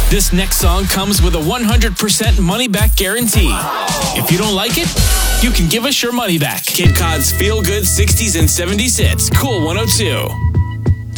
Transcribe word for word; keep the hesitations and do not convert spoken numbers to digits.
This next song comes with a one hundred percent money-back guarantee. If you don't like it, you can give us your money back. Kid Kod's Feel Good sixties and seventies hits. Cool one oh two.